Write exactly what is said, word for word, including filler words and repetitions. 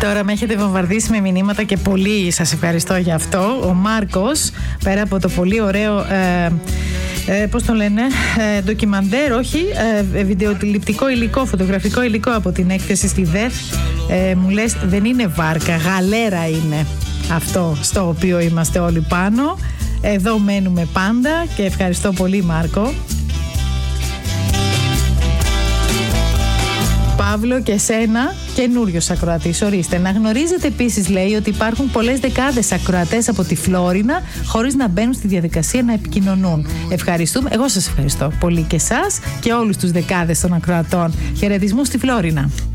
Τώρα με έχετε βομβαρδίσει με μηνύματα και πολύ σας ευχαριστώ για αυτό. Ο Μάρκος, πέρα από το πολύ ωραίο ε, ε, πώς το λένε, ε, ντοκιμαντέρ, όχι, ε, βιντεοτηληπτικό υλικό, φωτογραφικό υλικό από την έκθεση στη ΔΕΘ, ε, μου λες δεν είναι βάρκα, γαλέρα είναι αυτό στο οποίο είμαστε όλοι πάνω. Εδώ μένουμε πάντα και ευχαριστώ πολύ, Μάρκο. Παύλο, και σένα, καινούριος ακροατής. Ορίστε, να γνωρίζετε επίσης, λέει, ότι υπάρχουν πολλές δεκάδες ακροατές από τη Φλόρινα χωρίς να μπαίνουν στη διαδικασία να επικοινωνούν. Ευχαριστούμε. Εγώ σας ευχαριστώ πολύ και εσάς και όλους τους δεκάδες των ακροατών. Χαιρετισμούς στη Φλόρινα.